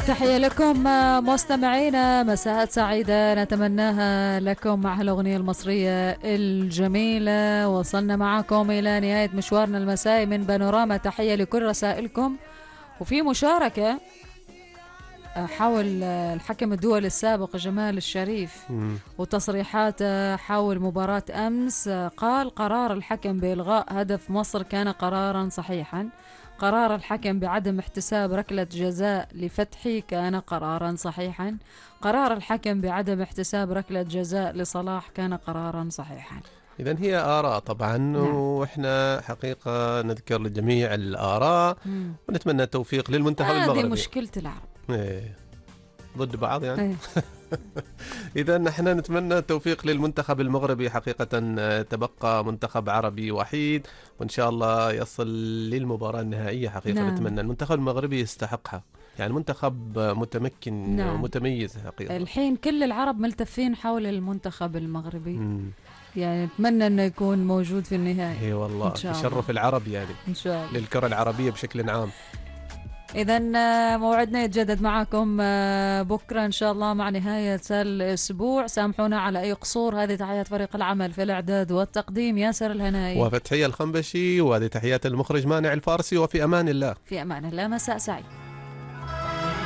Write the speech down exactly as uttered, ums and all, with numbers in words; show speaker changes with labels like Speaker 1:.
Speaker 1: تحية لكم مستمعينا، مساء سعيدة نتمناها لكم مع الأغنية المصرية الجميلة. وصلنا معكم إلى نهاية مشوارنا المسائي من بانوراما. تحية لكل رسائلكم، وفي مشاركة حول الحكم الدولي السابق جمال الشريف وتصريحاته حول مباراة أمس. قال: قرار الحكم بإلغاء هدف مصر كان قرارا صحيحا، قرار الحكم بعدم احتساب ركلة جزاء لفتحي كان قرارا صحيحا، قرار الحكم بعدم احتساب ركلة جزاء لصلاح كان قرارا صحيحا.
Speaker 2: إذن هي آراء طبعا. نعم. وإحنا حقيقة نذكر لجميع الآراء مم. ونتمنى التوفيق للمنتخب المغربي.
Speaker 1: هذه مشكلة العرب،
Speaker 2: إيه. ضد بعض يعني.
Speaker 1: إيه.
Speaker 2: إذا نحن نتمنى التوفيق للمنتخب المغربي. حقيقة تبقى منتخب عربي وحيد، وإن شاء الله يصل للمباراة النهائية. حقيقة نعم. نتمنى المنتخب المغربي يستحقها، يعني منتخب متمكن نعم. ومتميز حقيقة.
Speaker 1: الحين كل العرب ملتفين حول المنتخب المغربي. مم. يعني نتمنى انه يكون موجود في النهاية.
Speaker 2: اي والله يشرف العرب يعني
Speaker 1: ان شاء الله،
Speaker 2: للكرة العربية بشكل عام.
Speaker 1: إذا موعدنا يتجدد معكم بكرة إن شاء الله مع نهاية الأسبوع. سامحونا على أي قصور. هذه تحيات فريق العمل في الإعداد والتقديم ياسر الهنائي
Speaker 2: وفتحية الخنبشي، وهذه تحيات المخرج مانع الفارسي. وفي أمان الله.
Speaker 1: في أمان الله، مساء سعيد.